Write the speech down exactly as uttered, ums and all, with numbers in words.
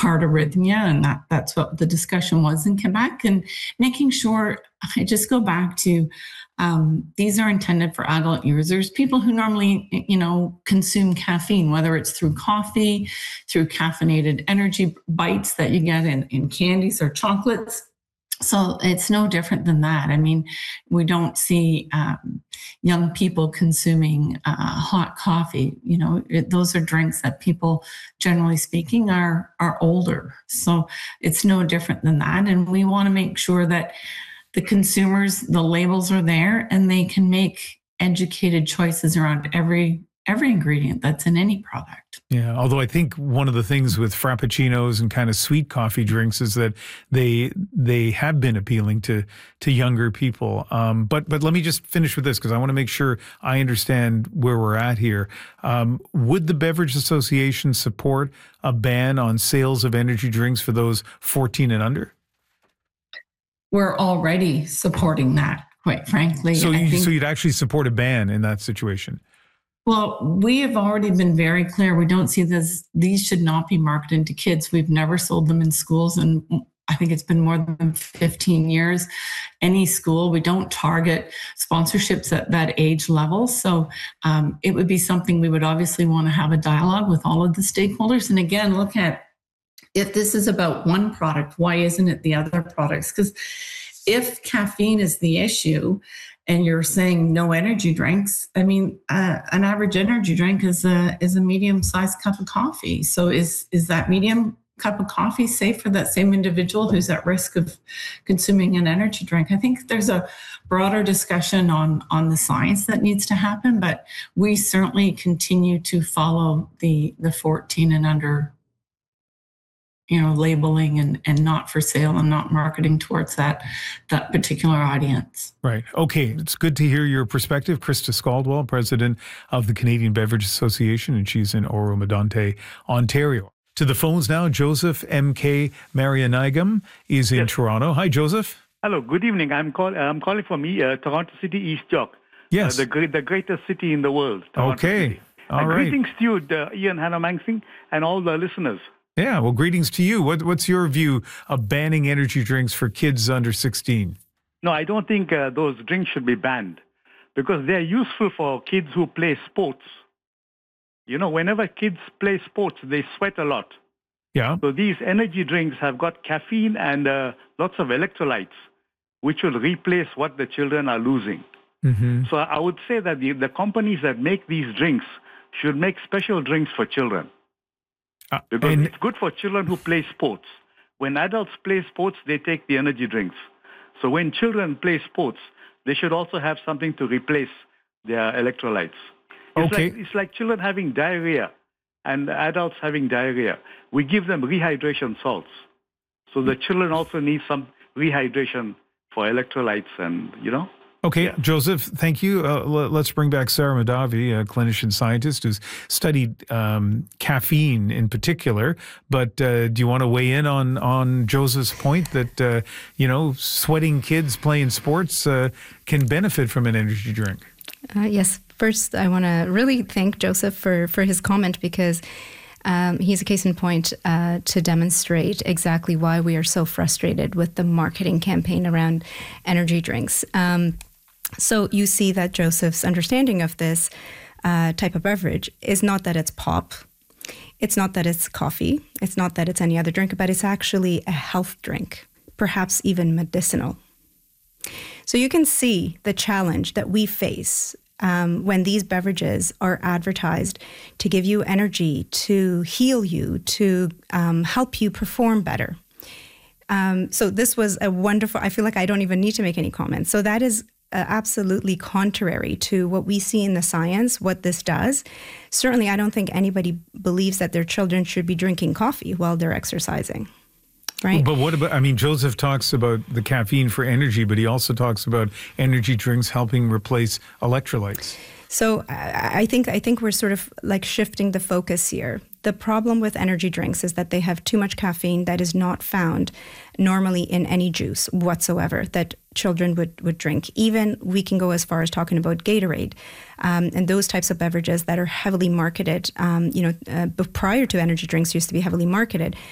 heart arrhythmia, and that, that's what the discussion was in Quebec. And making sure, I just go back to, um, these are intended for adult users, people who normally, you know, consume caffeine, whether it's through coffee, through caffeinated energy bites that you get in, in candies or chocolates. So it's no different than that. I mean, we don't see um, young people consuming uh, hot coffee. You know, it, those are drinks that people, generally speaking, are are older. So it's no different than that. And we want to make sure that the consumers, the labels are there, and they can make educated choices around every every ingredient that's in any product. Yeah, although I think one of the things with frappuccinos and kind of sweet coffee drinks is that they they have been appealing to to younger people. Um, but but let me just finish with this, because I want to make sure I understand where we're at here. Um, would the Beverage Association support a ban on sales of energy drinks for those fourteen and under? We're already supporting that, quite frankly. So, you, think, so you'd actually support a ban in that situation? Well, we have already been very clear. We don't see this. These should not be marketed to kids. We've never sold them in schools, and I think it's been more than fifteen years. Any school, we don't target sponsorships at that age level. So um, it would be something we would obviously want to have a dialogue with all of the stakeholders. And again, look at, if this is about one product, why isn't it the other products? Because if caffeine is the issue and you're saying no energy drinks, I mean, uh, an average energy drink is a is a medium-sized cup of coffee. So is is that medium cup of coffee safe for that same individual who's at risk of consuming an energy drink? I think there's a broader discussion on, on the science that needs to happen, but we certainly continue to follow the, the fourteen and under, you know, labeling and, and not for sale and not marketing towards that, that particular audience. Right. Okay. It's good to hear your perspective. Krista Scaldwell, president of the Canadian Beverage Association, and she's in Oro-Medonte, Ontario. To the phones now, Joseph M K Marianigam is in yes. Toronto. Hi, Joseph. Hello. Good evening. I'm, call, I'm calling from uh, Toronto City, East York. Yes. Uh, the, great, the greatest city in the world. Toronto okay. City. All and right. Greetings to you, uh, Ian Hanomangsing, and all the listeners. Yeah, well, greetings to you. What, what's your view of banning energy drinks for kids under sixteen? No, I don't think uh, those drinks should be banned, because they're useful for kids who play sports. You know, whenever kids play sports, they sweat a lot. Yeah. So these energy drinks have got caffeine and uh, lots of electrolytes, which will replace what the children are losing. Mm-hmm. So I would say that the, the companies that make these drinks should make special drinks for children. Uh, because and, it's good for children who play sports. When adults play sports, they take the energy drinks. So when children play sports, they should also have something to replace their electrolytes. It's, okay. like, it's like children having diarrhea and adults having diarrhea. We give them rehydration salts. So the children also need some rehydration for electrolytes and, you know. Okay, yeah. Joseph, thank you. Uh, let's bring back Sarah Mahdavi, a clinician scientist who's studied um, caffeine in particular. But uh, do you want to weigh in on, on Joseph's point that, uh, you know, sweating kids playing sports uh, can benefit from an energy drink? Uh, yes. First, I want to really thank Joseph for, for his comment, because Um, he's a case in point uh, to demonstrate exactly why we are so frustrated with the marketing campaign around energy drinks. Um, so you see that Joseph's understanding of this uh, type of beverage is not that it's pop, it's not that it's coffee, it's not that it's any other drink, but it's actually a health drink, perhaps even medicinal. So you can see the challenge that we face Um, when these beverages are advertised to give you energy, to heal you, to um, help you perform better. Um, so this was a wonderful, I feel like I don't even need to make any comments. So that is uh, absolutely contrary to what we see in the science, what this does. Certainly, I don't think anybody believes that their children should be drinking coffee while they're exercising. Right. But what about, I mean, Joseph talks about the caffeine for energy, but he also talks about energy drinks helping replace electrolytes. So I think I think we're sort of like shifting the focus here. The problem with energy drinks is that they have too much caffeine that is not found normally in any juice whatsoever that children would, would drink. Even we can go as far as talking about Gatorade um, and those types of beverages that are heavily marketed, um, you know, uh, prior to energy drinks used to be heavily marketed.